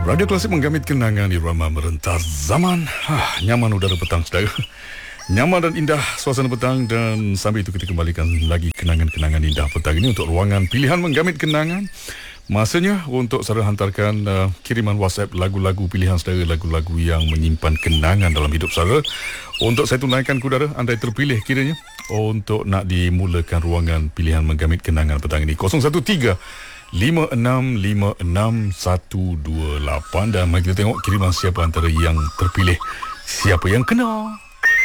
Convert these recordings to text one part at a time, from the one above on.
Radio Klasik menggamit kenangan di Rama merentas zaman. Nyaman udara petang, saudara. Nyaman dan indah suasana petang, dan sambil itu kita kembalikan lagi kenangan-kenangan indah petang ini untuk ruangan pilihan menggamit kenangan. Masanya untuk saudara hantarkan kiriman WhatsApp lagu-lagu pilihan saudara, lagu-lagu yang menyimpan kenangan dalam hidup saudara. Untuk saya tunaikan ke udara, anda terpilih kiranya untuk nak dimulakan ruangan pilihan menggamit kenangan petang ini. 013-5656-128. Dan mari kita tengok kiriman siapa antara yang terpilih, siapa yang kena.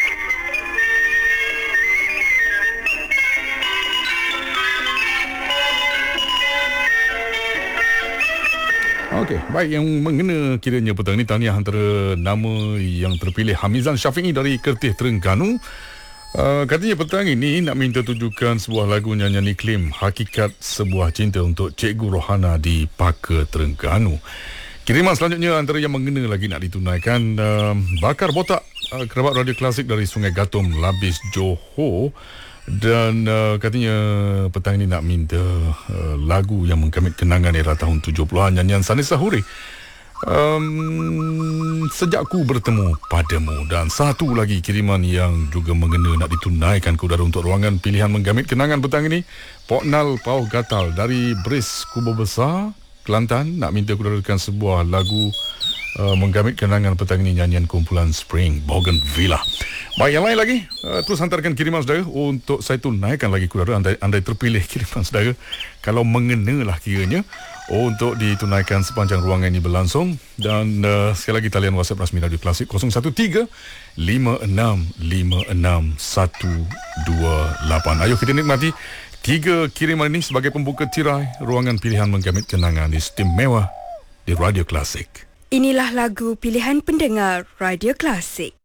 Okey, baik, yang mengena kiranya petang ini, tahniah antara nama yang terpilih Hamizan Syafi'i dari Kertih, Terengganu. Katanya petang ini nak minta tujukan sebuah lagu nyanyian iklim Hakikat Sebuah Cinta untuk Cikgu Rohana di Paka, Terengganu. Kiriman selanjutnya antara yang mengena lagi nak ditunaikan, Bakar Botak, kerabat Radio Klasik dari Sungai Gatom, Labis, Johor. Dan katanya petang ini nak minta lagu yang menggamit kenangan era tahun 70-an, nyanyian Sani Sahuri, Sejak Ku Bertemu Padamu. Dan satu lagi kiriman yang juga mengena nak ditunaikan ke udara untuk ruangan pilihan menggamit kenangan petang ini, Poknal Pau Gatal dari Bris, Kubur Besar, Kelantan, nak minta kudarakan sebuah lagu menggamit kenangan petang ini, nyanyian kumpulan Spring Bougainvillea. Baik, yang lain lagi, terus hantarkan kiriman saudara untuk saya tunaikan lagi ke udara. Anda terpilih kiriman saudara kalau mengena lah kiranya untuk ditunaikan sepanjang ruangan ini berlangsung. Dan sekali lagi talian WhatsApp rasmi Radio Klasik 013-5656-128. Ayo kita nikmati 3 kiriman ini sebagai pembuka tirai ruangan pilihan menggamit kenangan istimewa di Radio Klasik. Inilah lagu pilihan pendengar Radio Klasik.